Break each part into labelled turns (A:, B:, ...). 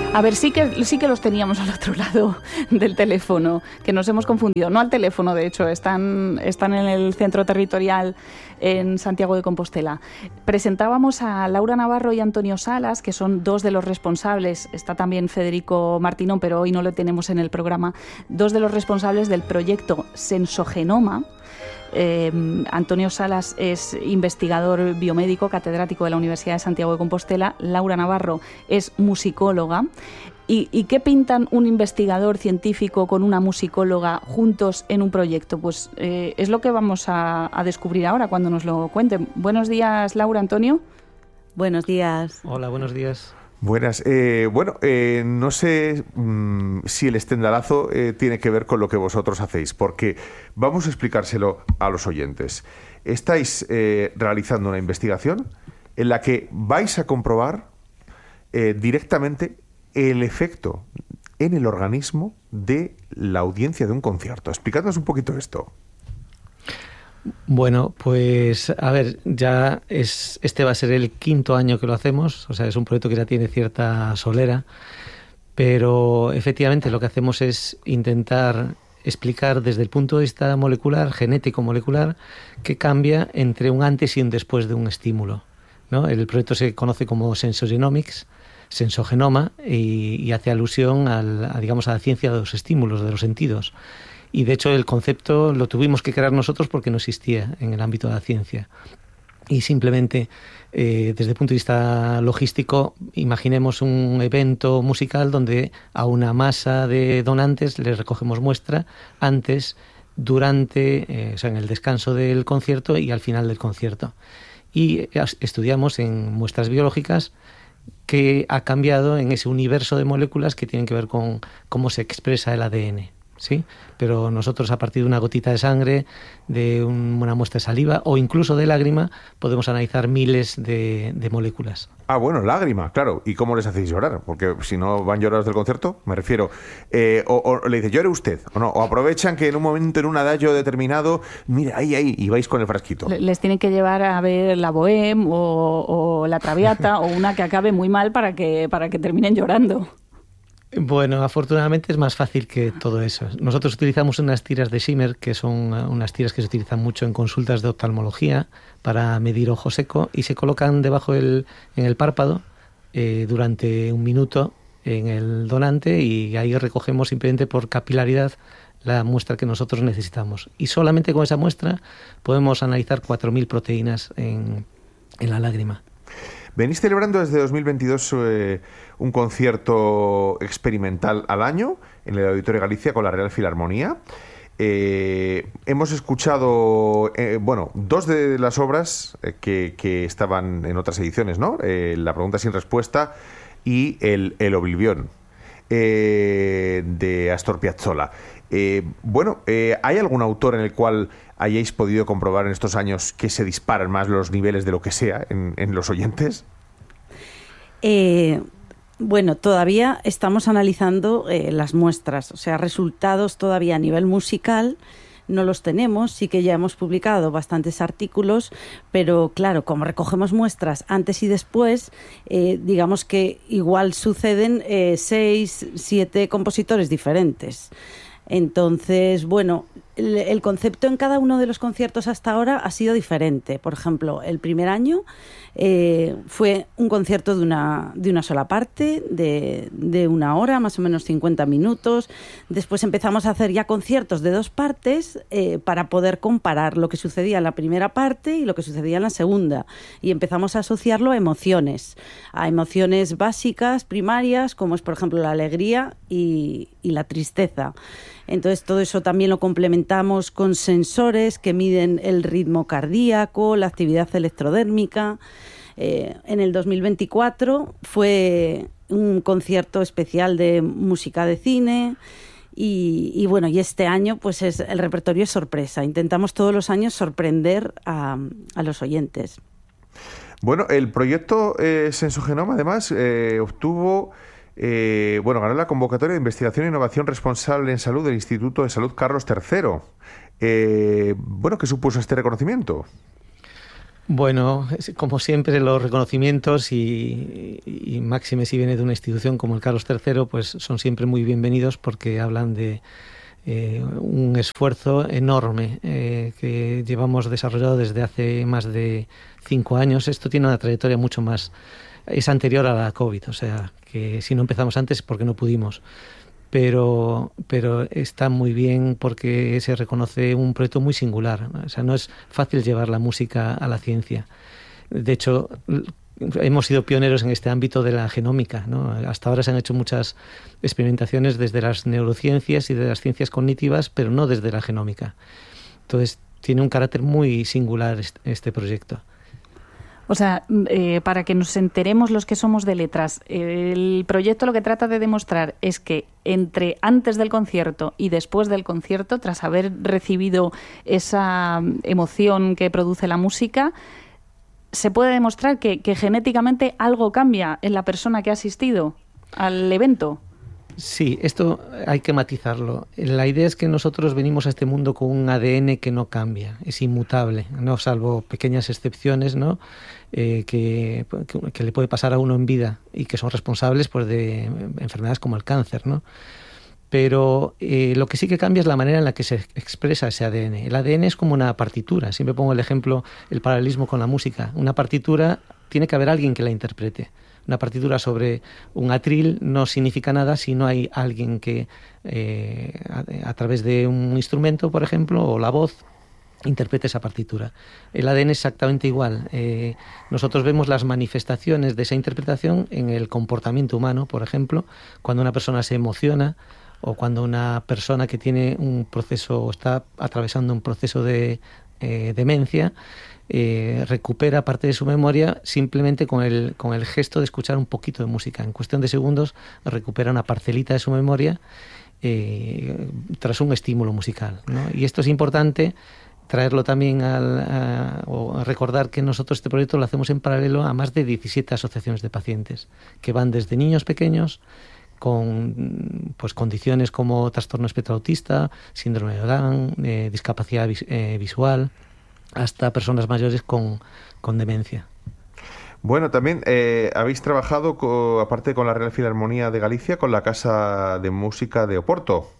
A: A ver, sí que los teníamos al otro lado del teléfono, que nos hemos confundido. No al teléfono, de hecho, están en el centro territorial en Santiago de Compostela. Presentábamos a Laura Navarro y Antonio Salas, que son dos de los responsables, está también Federico Martinón, pero hoy no lo tenemos en el programa, dos de los responsables del proyecto Sensogenoma. Antonio Salas es investigador biomédico, catedrático de la Universidad de Santiago de Compostela. Laura Navarro es musicóloga. ¿Y qué pintan un investigador científico con una musicóloga juntos en un proyecto? Pues es lo que vamos a descubrir ahora cuando nos lo cuenten. Buenos días, Laura, Antonio.
B: Buenos días.
C: Hola, buenos días.
D: Buenas. No sé si el estendalazo tiene que ver con lo que vosotros hacéis, porque vamos a explicárselo a los oyentes. Estáis realizando una investigación en la que vais a comprobar directamente el efecto en el organismo de la audiencia de un concierto. Explicadnos un poquito esto.
C: Bueno, pues a ver, este va a ser el 5º año que lo hacemos, o sea, es un proyecto que ya tiene cierta solera, pero efectivamente lo que hacemos es intentar explicar desde el punto de vista molecular, genético molecular, qué cambia entre un antes y un después de un estímulo, ¿no? El proyecto se conoce como Sensogenomics, sensogenoma, y hace alusión a la ciencia de los estímulos, de los sentidos. Y de hecho el concepto lo tuvimos que crear nosotros porque no existía en el ámbito de la ciencia. Y simplemente desde el punto de vista logístico, imaginemos un evento musical donde a una masa de donantes les recogemos muestra antes, durante, en el descanso del concierto y al final del concierto. Y estudiamos en muestras biológicas qué ha cambiado en ese universo de moléculas que tienen que ver con cómo se expresa el ADN. Sí, pero nosotros a partir de una gotita de sangre, de una muestra de saliva o incluso de lágrima podemos analizar miles de moléculas.
D: Ah, bueno, lágrima, claro. ¿Y cómo les hacéis llorar? Porque si no van llorados del concierto, me refiero. O le dice, llore usted, o no. O aprovechan que en un momento, en un adagio determinado, mira, ahí, y vais con el frasquito.
A: Les tienen que llevar a ver la Bohème o la Traviata o una que acabe muy mal para que terminen llorando.
C: Bueno, afortunadamente es más fácil que todo eso. Nosotros utilizamos unas tiras de Schimmer, que son unas tiras que se utilizan mucho en consultas de oftalmología para medir ojo seco, y se colocan debajo en el párpado durante 1 minuto en el donante, y ahí recogemos simplemente por capilaridad la muestra que nosotros necesitamos. Y solamente con esa muestra podemos analizar 4.000 proteínas en la lágrima.
D: Venís celebrando desde 2022 un concierto experimental al año en el Auditorio Galicia con la Real Filarmonía. Hemos escuchado, 2 de las obras que estaban en otras ediciones, ¿no? La pregunta sin respuesta y el Oblivión de Astor Piazzolla. ¿Hay algún autor en el cual hayáis podido comprobar en estos años que se disparan más los niveles de lo que sea en los oyentes?
B: Todavía estamos analizando las muestras, o sea, resultados todavía a nivel musical no los tenemos. Sí que ya hemos publicado bastantes artículos, pero claro, como recogemos muestras antes y después, digamos que igual suceden 6, 7 compositores diferentes. Entonces, el concepto en cada uno de los conciertos hasta ahora ha sido diferente. Por ejemplo, el primer año fue un concierto de una sola parte, de 1 hora, más o menos 50 minutos. Después empezamos a hacer ya conciertos de 2 partes para poder comparar lo que sucedía en la primera parte y lo que sucedía en la segunda. Y empezamos a asociarlo a emociones básicas, primarias, como es, por ejemplo, la alegría y la tristeza. Entonces, todo eso también lo complementamos con sensores que miden el ritmo cardíaco, la actividad electrodérmica. En el 2024 fue un concierto especial de música de cine y este año pues el repertorio es sorpresa. Intentamos todos los años sorprender a los oyentes.
D: Bueno, el proyecto Sensogenoma además obtuvo... ganó la convocatoria de investigación e innovación responsable en salud del Instituto de Salud Carlos III. ¿Qué supuso este reconocimiento?
C: Bueno, como siempre, los reconocimientos y máxime si viene de una institución como el Carlos III, pues son siempre muy bienvenidos porque hablan de un esfuerzo enorme que llevamos desarrollado desde hace más de 5 años. Esto tiene una trayectoria mucho más... Es anterior a la COVID, o sea, que si no empezamos antes es porque no pudimos. Pero está muy bien porque se reconoce un proyecto muy singular. O sea, no es fácil llevar la música a la ciencia. De hecho, hemos sido pioneros en este ámbito de la genómica, ¿no? Hasta ahora se han hecho muchas experimentaciones desde las neurociencias y de las ciencias cognitivas, pero no desde la genómica. Entonces, tiene un carácter muy singular este proyecto.
A: O sea, para que nos enteremos los que somos de letras, el proyecto lo que trata de demostrar es que entre antes del concierto y después del concierto, tras haber recibido esa emoción que produce la música, se puede demostrar que genéticamente algo cambia en la persona que ha asistido al evento.
C: Sí, esto hay que matizarlo. La idea es que nosotros venimos a este mundo con un ADN que no cambia, es inmutable, no salvo pequeñas excepciones, ¿no? Que le puede pasar a uno en vida y que son responsables, pues, de enfermedades como el cáncer, ¿no? Pero lo que sí que cambia es la manera en la que se expresa ese ADN. El ADN es como una partitura. Siempre pongo el ejemplo, el paralelismo con la música. Una partitura tiene que haber alguien que la interprete. Una partitura sobre un atril no significa nada si no hay alguien que, a través de un instrumento, por ejemplo, o la voz, interprete esa partitura. El ADN es exactamente igual. Nosotros vemos las manifestaciones de esa interpretación en el comportamiento humano, por ejemplo, cuando una persona se emociona o cuando una persona que tiene un proceso o está atravesando un proceso de demencia, recupera parte de su memoria simplemente con el gesto de escuchar un poquito de música. En cuestión de segundos recupera una parcelita de su memoria tras un estímulo musical, ¿no? Y esto es importante traerlo también o recordar que nosotros este proyecto lo hacemos en paralelo a más de 17 asociaciones de pacientes que van desde niños pequeños con, pues, condiciones como trastorno espectro autista, síndrome de Down, discapacidad visual, hasta personas mayores con demencia.
D: Bueno, también habéis trabajado, aparte con la Real Filarmonía de Galicia, con la Casa de Música de Oporto.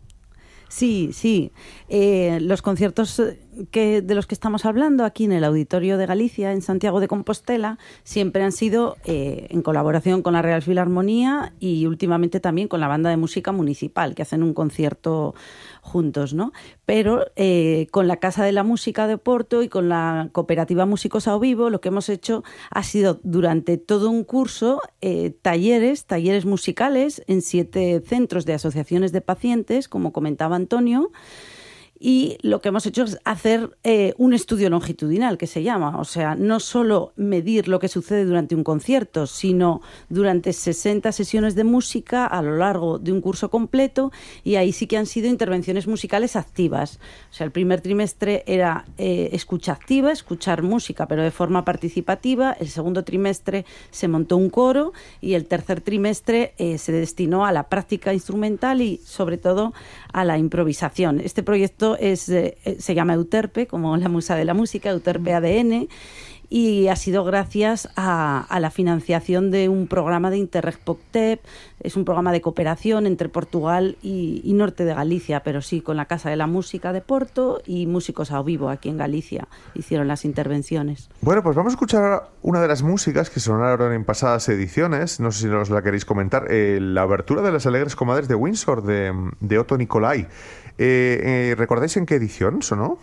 B: Sí, sí. Los conciertos de los que estamos hablando aquí en el Auditorio de Galicia, en Santiago de Compostela, siempre han sido en colaboración con la Real Filarmonía y últimamente también con la Banda de Música Municipal, que hacen un concierto juntos, ¿no? Pero con la Casa de la Música de Oporto y con la Cooperativa Músicos ao Vivo, lo que hemos hecho ha sido durante todo un curso talleres musicales en 7 centros de asociaciones de pacientes, como comentaba Antonio. Y lo que hemos hecho es hacer un estudio longitudinal, que se llama. O sea, no solo medir lo que sucede durante un concierto, sino durante 60 sesiones de música a lo largo de un curso completo, y ahí sí que han sido intervenciones musicales activas. O sea, el primer trimestre era escucha activa, escuchar música, pero de forma participativa. El segundo trimestre se montó un coro y el tercer trimestre se destinó a la práctica instrumental y, sobre todo, a la improvisación. Este proyecto se llama Euterpe, como la musa de la música, Euterpe ADN, y ha sido gracias a la financiación de un programa de Interreg POCTEP. Es un programa de cooperación entre Portugal y norte de Galicia, pero sí con la Casa de la Música de Porto y Músicos ao Vivo aquí en Galicia hicieron las intervenciones.
D: Bueno, pues vamos a escuchar una de las músicas que sonaron en pasadas ediciones, no sé si nos la queréis comentar, la abertura de Las Alegres Comadres de Windsor de Otto Nicolai. ¿Recordáis en qué edición sonó?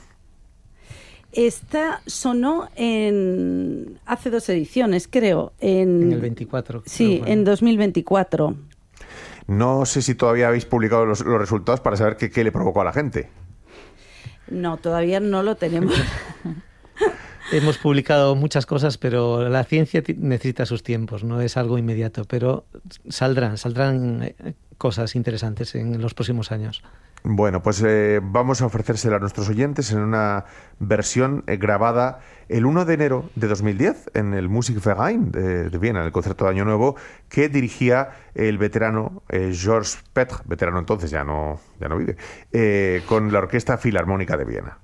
B: Esta sonó hace 2 ediciones, creo. En
C: el 24.
B: Sí, en 2024.
D: No sé si todavía habéis publicado los resultados para saber qué le provocó a la gente.
B: No, todavía no lo tenemos.
C: Hemos publicado muchas cosas, pero la ciencia necesita sus tiempos, no es algo inmediato, pero saldrán cosas interesantes en los próximos años.
D: Bueno, pues vamos a ofrecérsela a nuestros oyentes en una versión grabada el 1 de enero de 2010 en el Musikverein de Viena, en el concierto de Año Nuevo, que dirigía el veterano Georges Petre, veterano entonces, ya no vive, con la Orquesta Filarmónica de Viena.